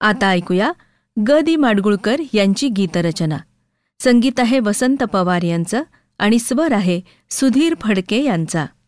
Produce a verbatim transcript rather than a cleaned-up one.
आता ऐकूया ग दी माडगुळकर यांची गीतरचना. संगीत आहे वसंत पवार यांचं आणि स्वर आहे सुधीर फडके यांचा.